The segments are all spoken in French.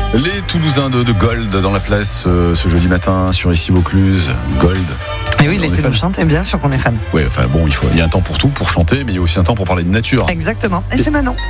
Les Toulousains de Gold dans la place ce jeudi matin sur Ici Vaucluse. Gold. Et oui, laissez-nous chanter, bien sûr qu'on est fan. Oui, enfin bon, il y a un temps pour tout, pour chanter, mais il y a aussi un temps pour parler de nature. Exactement. Et c'est Manon.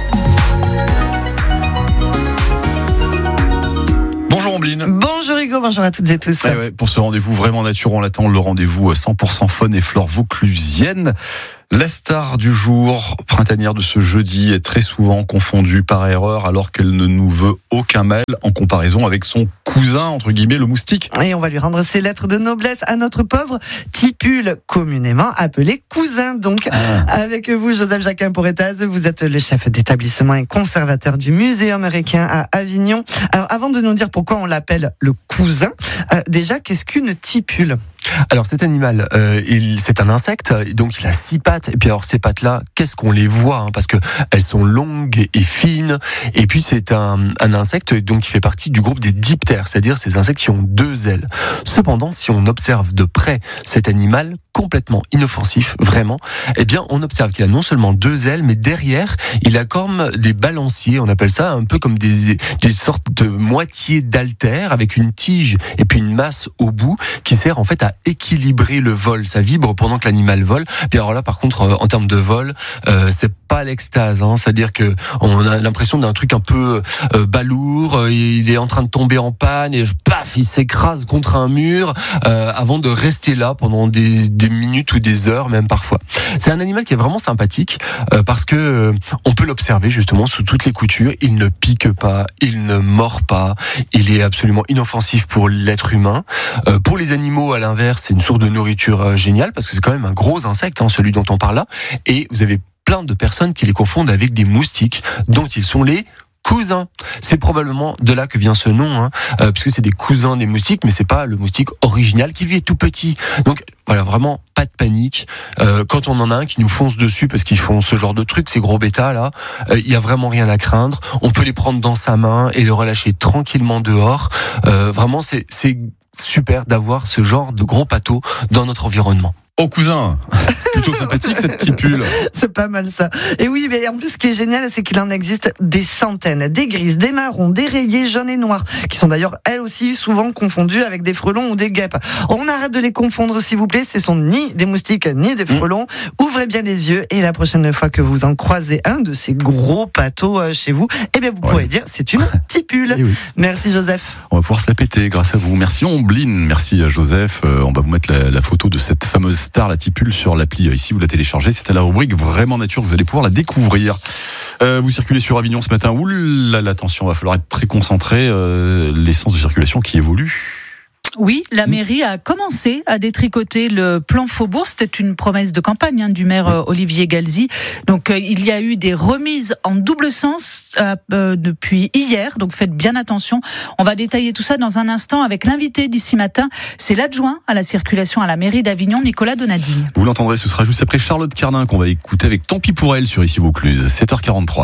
Bonjour Ambline. Bonjour Hugo, bonjour à toutes et tous. Pour ce rendez-vous vraiment nature, on l'attend, le rendez-vous 100% faune et flore vauclusienne. La star du jour printanière de ce jeudi est très souvent confondue par erreur alors qu'elle ne nous veut aucun mal en comparaison avec son cousin, entre guillemets, le moustique. Et on va lui rendre ses lettres de noblesse à notre pauvre tipule, communément appelé cousin. Donc, avec vous, Joseph Jacquin-Porretaz, vous êtes le chef d'établissement et conservateur du Muséum Requin à Avignon. Alors, avant de nous dire pourquoi on l'appelle le cousin, déjà, qu'est-ce qu'une tipule ? Alors cet animal, c'est un insecte, donc il a 6 pattes. Et puis alors ces pattes-là, qu'est-ce qu'on les voit parce que elles sont longues et fines. Et puis c'est un insecte donc qui fait partie du groupe des diptères, c'est-à-dire ces insectes qui ont 2 ailes. Cependant, si on observe de près cet animal complètement inoffensif, vraiment, eh bien on observe qu'il a non seulement 2 ailes, mais derrière il a comme des balanciers. On appelle ça un peu comme des sortes de moitiés d'haltères avec une tige et puis une masse au bout qui sert en fait à équilibrer le vol. Ça vibre pendant que l'animal vole. Puis alors là, par contre, en termes de vol, c'est pas l'extase. C'est-à-dire que on a l'impression d'un truc un peu balourd. Il est en train de tomber en panne et paf, il s'écrase contre un mur avant de rester là pendant des minutes ou des heures, même parfois. C'est un animal qui est vraiment sympathique parce que on peut l'observer justement sous toutes les coutures. Il ne pique pas, il ne mord pas. Il est absolument inoffensif pour l'être humain. Pour les animaux, à l'inverse, c'est une source de nourriture géniale parce que c'est quand même un gros insecte, celui dont on parle là. Et vous avez plein de personnes qui les confondent avec des moustiques, dont ils sont les cousins. C'est probablement de là que vient ce nom, puisque c'est des cousins des moustiques, mais c'est pas le moustique original qui lui est tout petit. Donc voilà, vraiment pas de panique. Quand on en a un qui nous fonce dessus parce qu'ils font ce genre de trucs, ces gros bêtas là, il y a vraiment rien à craindre. On peut les prendre dans sa main et le relâcher tranquillement dehors. Vraiment, c'est super d'avoir ce genre de gros pâteaux dans notre environnement. Oh cousin, plutôt sympathique cette tipule. C'est pas mal ça. Et oui, mais en plus ce qui est génial, c'est qu'il en existe des centaines, des grises, des marrons, des rayés jaunes et noirs, qui sont d'ailleurs elles aussi souvent confondues avec des frelons ou des guêpes. On arrête de les confondre s'il vous plaît, ce sont ni des moustiques ni des frelons. Ouvrez bien les yeux et la prochaine fois que vous en croisez un de ces gros pâteaux chez vous, eh bien vous pourrez dire c'est une tipule. Oui. Merci Joseph. On va pouvoir se la péter grâce à vous. Merci Ambline, merci à Joseph. On va vous mettre la photo de cette fameuse star, la tipule, sur l'appli. Ici, vous la téléchargez. C'est à la rubrique Vraiment Nature. Vous allez pouvoir la découvrir. Vous circulez sur Avignon ce matin. Ouh là là, attention, va falloir être très concentré. Les sens de circulation qui évoluent. Oui, la mairie a commencé à détricoter le plan Faubourg. C'était une promesse de campagne du maire Olivier Galzi. Donc il y a eu des remises en double sens depuis hier. Donc faites bien attention. On va détailler tout ça dans un instant avec l'invité d'ici matin. C'est l'adjoint à la circulation à la mairie d'Avignon, Nicolas Donadille. Vous l'entendrez, ce sera juste après Charlotte Cardin qu'on va écouter avec Tant pis pour elle sur Ici Vaucluse. 7h43.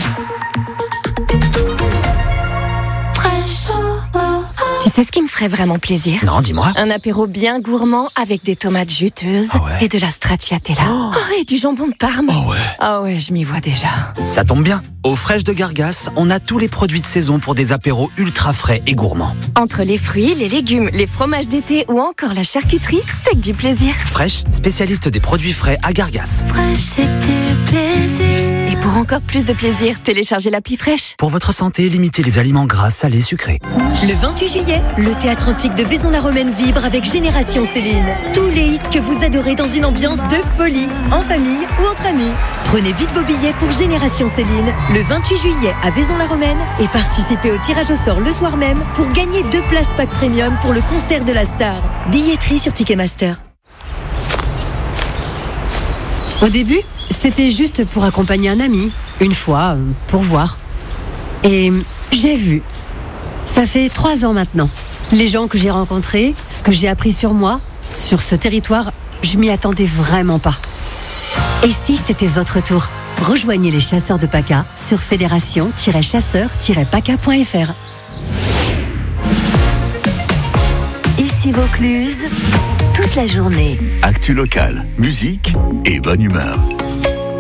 Tu sais ce qui me ferait vraiment plaisir ? Non, dis-moi. Un apéro bien gourmand avec des tomates juteuses et de la stracciatella. Oh, et du jambon de Parme. Ah ouais, je m'y vois déjà. Ça tombe bien. Aux Fraîches de Gargas, on a tous les produits de saison pour des apéros ultra frais et gourmands. Entre les fruits, les légumes, les fromages d'été ou encore la charcuterie, c'est que du plaisir. Fraîche, spécialiste des produits frais à Gargas. Fraîche, c'est du plaisir. Et pour encore plus de plaisir, téléchargez l'appli Fraîche. Pour votre santé, limitez les aliments gras, salés, sucrés. Le 28 juillet, le Théâtre Antique de Vaison-la-Romaine vibre avec Génération Céline. Tous les hits que vous adorez dans une ambiance de folie, en famille ou entre amis. Prenez vite vos billets pour Génération Céline, le 28 juillet à Vaison-la-Romaine et participez au tirage au sort le soir même pour gagner 2 places pack premium pour le concert de la star. Billetterie sur Ticketmaster. Au début, c'était juste pour accompagner un ami, une fois, pour voir. Et j'ai vu. Ça fait 3 ans maintenant. Les gens que j'ai rencontrés, ce que j'ai appris sur moi, sur ce territoire, je m'y attendais vraiment pas. Et si c'était votre tour ? Rejoignez les chasseurs de PACA sur fédération-chasseurs-paca.fr. Ici Vaucluse, toute la journée. Actu locale, musique et bonne humeur.